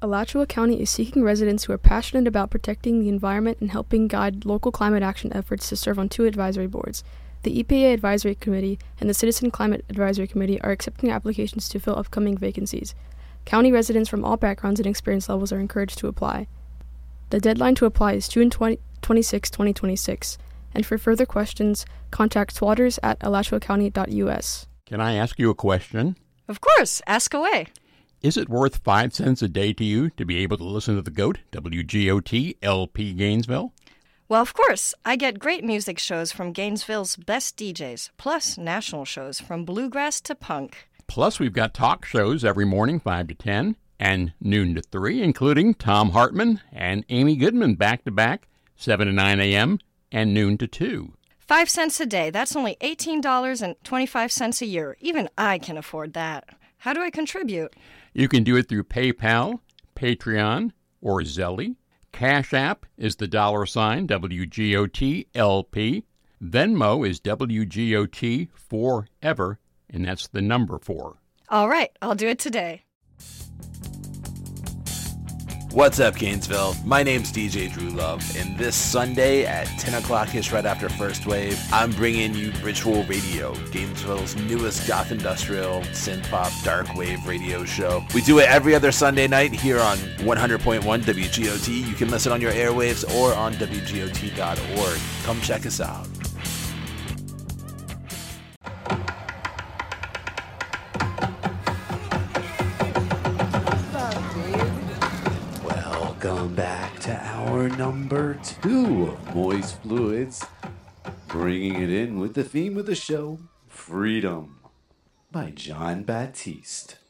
Alachua County is seeking residents who are passionate about protecting the environment and helping guide local climate action efforts to serve on 2 advisory boards. The EPA Advisory Committee and the Citizen Climate Advisory Committee are accepting applications to fill upcoming vacancies. County residents from all backgrounds and experience levels are encouraged to apply. The deadline to apply is June 26, 2026, and for further questions, contact swatters@alachuacounty.us. Can I ask you a question? Of course, ask away. Is it worth 5 cents a day to you to be able to listen to the GOAT, WGOT, LP Gainesville? Well, of course, I get great music shows from Gainesville's best DJs, plus national shows from bluegrass to punk. Plus, we've got talk shows every morning, 5 to 10, and noon to 3, including Tom Hartman and Amy Goodman back-to-back, 7 to 9 a.m. and noon to 2. 5 cents a day, that's only $18.25 a year. Even I can afford that. How do I contribute? You can do it through PayPal, Patreon, or Zelle. Cash App is the $ WGOT-LP. Venmo is WGOT Forever, and that's the number 4. All right, I'll do it today. What's up, Gainesville? My name's DJ Drew Love, and this Sunday at 10 o'clock-ish right after First Wave, I'm bringing you Ritual Radio, Gainesville's newest goth industrial, synth-pop, dark wave radio show. We do it every other Sunday night here on 100.1 WGOT. You can listen on your airwaves or on WGOT.org. Come check us out. Welcome back to hour number 2 of Moist Fluids, bringing it in with the theme of the show, Freedom, by John Baptiste.